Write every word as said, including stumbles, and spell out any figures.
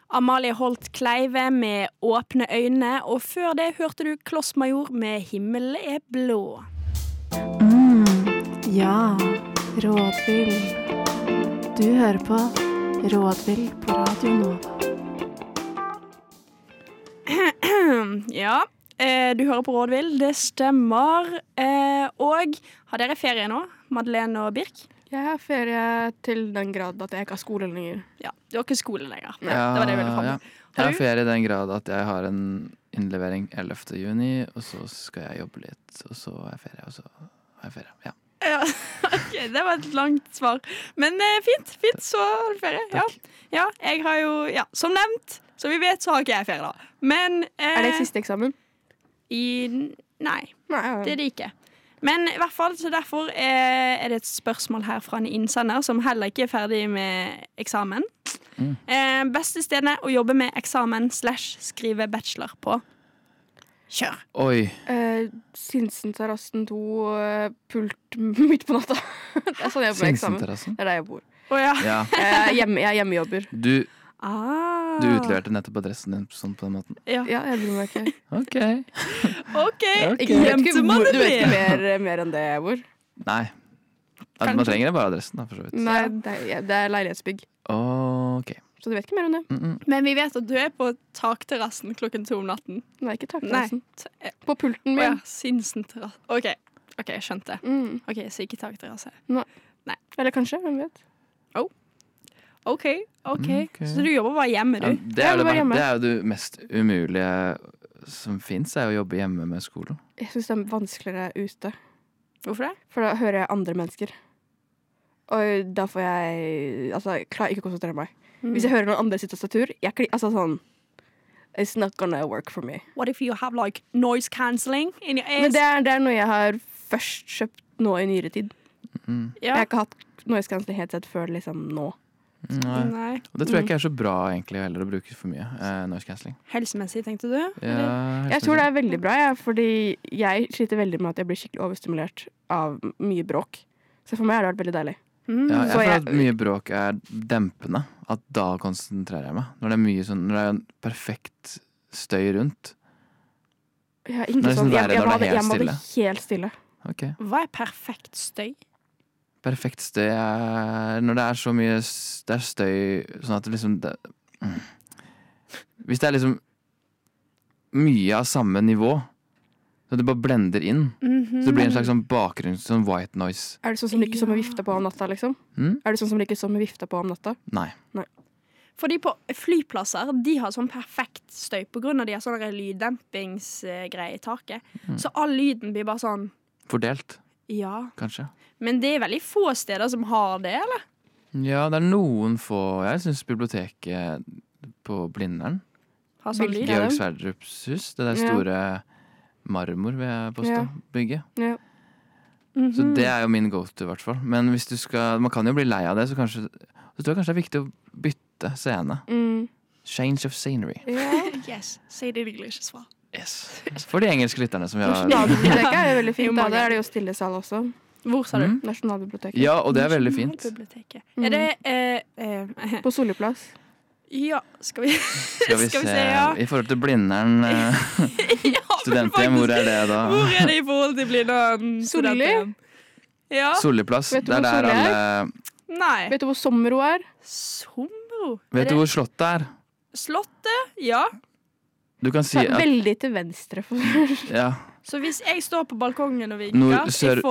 Amalie Holt Kleive med Åpne øyne, og før det hørte du Klossmajor med Himmelen er blå. Mm, ja, Rådvill. Du hører på Rådvill på Radio Nova. Ja, eh, du hører på Rådvill, det stemmer. Eh, og har dere ferie nå, Madeleine og Birk? Jeg har ferie til den grad at jeg ikke har skole lenger. Ja, du har ikke skole lenger. Nei, Ja, det var det jeg ville fram ja. til. Jeg Har har du? ferie i den grad at jeg har en innlevering ellevte juni, og så skal jeg jobbe litt, og så er jeg ferie, og så har jeg ferie. Ja. Ja, ok, det var et langt svar. Men eh, fint, fint, så har du ferie. Ja. ja, jeg har jo, ja, som nevnt, så vi vet så har ikke jeg ferie da. Men eh, Er det siste eksamen? I, nei, Nei, ja. det er det ikke. Men i hvert fall, så derfor er, er det et spørsmål her fra en innsender som heller ikke er ferdig med eksamen. Mm. Eh, beste stedene å jobbe med eksamen slash skrive bachelor på. Kjør! Oi, Eh, Sinsen-terrassen to, eh, pult midt på natta. Det er sånn jeg jobber med eksamen. Sinsenterrassen. Det er der jeg bor. Ja, Jeg er, hjemme, jeg er hjemmejobber. du, Ah. du utleverte nettopp adressen din sånn på den måten. Ja. Ja, jeg bryr meg ikke. Ok. OK, Ok. Ikke, hjem ikke til hvor, du vet ikke Madeleine. mer, mer enn det jeg bor. Nei. At man Kanskje. trenger bare adressen da, for så vidt. Nei, det er, det er leilighetsbygg. Ok. Så du vet ikke mer om det. Mm -mm. Men vi vet at du er på takterrassen klokken to om natten. Nei, ikke takk Nei. nesten. T- eh, På pulten Å ja, min. Sinsen-terrasse. OK, ok, jeg skjønte. Mm. OK, så ikke takterrasse. Eller kanskje, hvem vet. OK, OK. Mm, ok. Så du jobber bare hjemme, Ja, du? det, er Jeg jo var det, hjemme. det er jo det mest umulige som finnes, er å jobbe hjemme med skolen. Jeg syns det er vanskeligere ute. Hvorfor det? For da hører jeg andre mennesker. Og da får jeg Altså, jeg klarer ikke å konsentrere meg. Mm. Hvis jeg hører noen andre sitte og tastatur, jeg kli- altså sånn It's not gonna work for me. What if you have like noise cancelling in your ears? Men det er, det er noe jeg har først kjøpt nå i nyere tid. Mm. Jeg ja. har ikke hatt noise cancelling headset før liksom nå. Nei. Nei. Og det tror jeg ikke er så bra egentlig heller å bruke for mye. Eh, noise cancelling. Helsemessig, tenkte du? Ja, Jeg tror det er veldig bra, jeg, fordi jeg sliter veldig med at jeg blir skikkelig overstimulert av mye bråk. Så for meg har det vært veldig deilig. Mm. Ja, jeg Så føler jeg- at mye bråk er dempende. At da konsentrerer jeg meg. Når det er mye sånn, når det er en perfekt støy rundt. Jeg, har Det ikke er sånn, liksom jeg, verre jeg, når må ha det det, er jeg må ha helt det helt stille. Ok. Hva er perfekt støy? Perfekt støy er når det er så mye s- det er støy sånn at det liksom det, mm. Hvis det er liksom mye av samme nivå, så det bare blender inn, Mhm. så det blir en slags sånn bakgrunn, sånn white noise. Er det sånn som liker som å Ja. vifte på om natta, liksom? Mm? Er det sånn som liker som å vifte på om natta? Nei. Fordi på flyplasser, de har sånn perfekt støy på grunn av de har sånne lyddempingsgreier i taket. Mm. Så all lyden blir bare sånn, Fordelt, ja. kanskje. Men det er veldig få steder som har det, eller? Ja, det er noen få. Jeg syns biblioteket på Blindern, Har sånn Hvilke? lyd. Georg Sverdrups hus, det der Ja. store marmor vil jeg påstå, Ja. bygget. Ja. Mhm. Så det er jo min go-to, i hvert fall. Men hvis du skal, man kan jo bli lei av det, så kanskje så tror jeg kanskje det er viktig å bytte scene. Mm. Change of scenery. Ja. Yes, say det i English as well. Yes. For de engelske lytterne som vi har. Nasjonalbiblioteket er jo veldig Det er jo fint. Da. mange. Der er det jo stillesal også. Hvor sa du? Mm. Nasjonalbiblioteket. Ja, og det er veldig fint. Nasjonalbiblioteket. Mm. Er det eh, eh, På Solliplass. Ja, skal vi Skal vi, Skal vi se, se, ja. I forhold til Blindern eh, ja, men studenthjem, hvor faktisk, er det da? Hvor er det i forhold til Blindern Solli? studenthjem? Ja. Solliplass. Vet du Det er hvor der Solli alle Nei. Vet du hvor Sommero er? Sombro? Vet du hvor slottet er? Slottet? Ja. Du kan si Så at veldig til venstre. For ja, Så hvis jeg står på balkongen og vinker Nord- sør- i